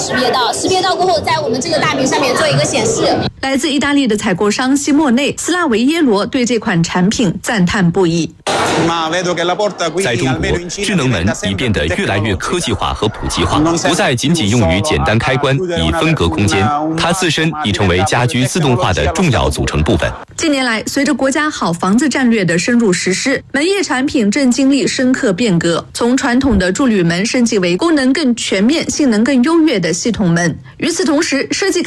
识别到，识别到过后，在我们这个大屏上面做一个显示。 来自意大利的采购商西莫内·斯拉维耶罗对这款产品赞叹不已。 在中国，智能门已变得越来越科技化和普及化，不再仅仅用于简单开关，以分隔空间，它自身已成为家居自动化的重要组成部分。 近年来，随着国家好房子战略的深入实施，门业产品正经历深刻变革，从传统的铸铝门升级为功能更全面、性能更优越的系统门。与此同时，设计